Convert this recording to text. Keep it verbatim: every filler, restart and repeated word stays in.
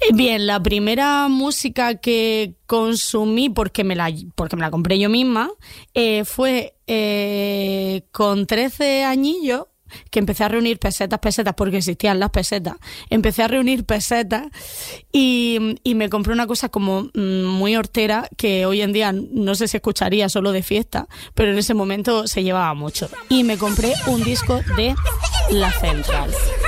Bien, la primera música que consumí, porque me la, porque me la compré yo misma, eh, fue eh, con trece añillos, que empecé a reunir pesetas, pesetas, porque existían las pesetas. Empecé a reunir pesetas y, y me compré una cosa como mmm, muy hortera, que hoy en día no sé si escucharía solo de fiesta, pero en ese momento se llevaba mucho. Y me compré un disco de La Central.